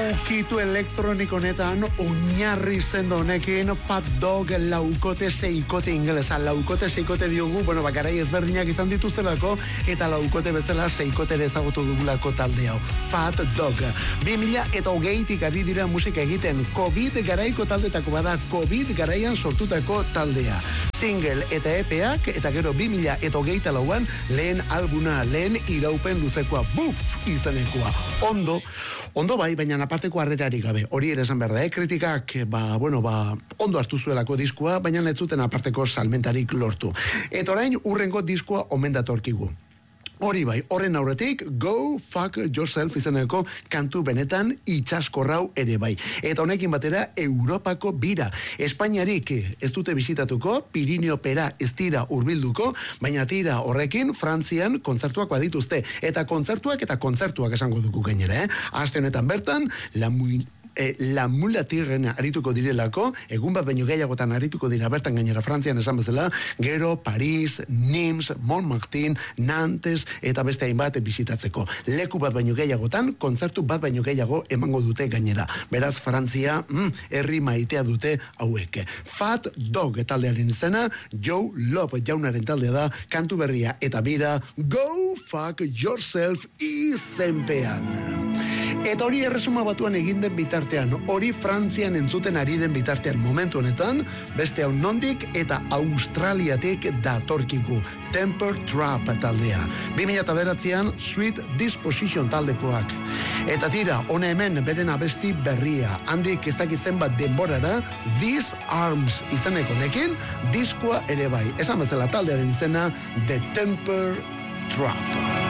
Ukitu elektroniko honetan oinarri sendo honekin Fat Dog laukote seikote ingelesa. Laukote seikote diogu, garai ezberdinak izan dituztelako eta laukote bezala seikote ezagutu dugulako talde hau. Fat Dog. 2020tik ari dira musika egiten. COVID garaiko taldetako bada, COVID garaian sortutako taldea. Single eta EPak eta gero 2024an lehen albuna, lehen iraupen luzekoa, buf izanekoa. Ondo bai, baina aparteko harrerarik gabe. Hori ere esan behar da, kritikak, ondo hartu zuelako diskoa, baina ez zuten aparteko salmentarik lortu. Eta orain urrengo diskoa omen datorkigu. Hori bai, horren aurretik Go Fuck Yourself izeneko kantu benetan itsaskorrau ere bai. Eta honekin batera Europako bira. Espainiarik ez dute bisitatuko, Pirinopera ez dira hurbilduko, baina tira horrekin Frantzian kontzertuak badituzte. Eta kontzertuak esango dugu gainera, Aste honetan bertan, La Mulatirren arituko direlako, egun bat baino gehiagotan arituko dira bertan gainera Frantzian esan bezala, gero Paris, Nimes, Montmartin, Nantes eta beste hainbat bisitatzeko. Leku bat baino gehiagotan, kontzertu bat baino gehiago emango dute gainera. Beraz, Frantzia, herri maitea dute hauek. Fat Dog taldearen izena, Joe Love jaunaren taldea da, kantu berria eta bira, Go Fuck Yourself izenpean. Eta hori erresuma batuan egin den bitartean, hori Frantzian entzuten ari den bitartean momentu honetan, beste hau nondik eta Australiatik datorkigu, Temper Trap taldea. 2009an Sweet Disposition taldekoak. Eta tira, hone hemen beren abesti berria, handik ez dakizen bat denborara, These Arms izeneko nekin, diskoa ere bai. Esan bezala taldearen izena, The Temper Trap.